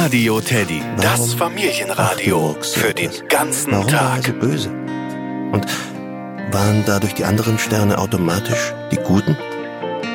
Radio Teddy, das Warum? Familienradio Ach, für den ganzen Warum war er Tag. so böse? Und waren dadurch die anderen Sterne automatisch die Guten?